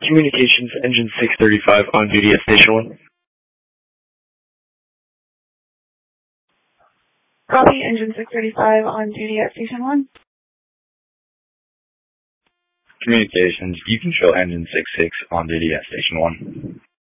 Communications, Engine 635 on duty at Station 1. Copy, Engine 635 on duty at Station 1. Communications, you can show Engine 66 on duty at Station 1.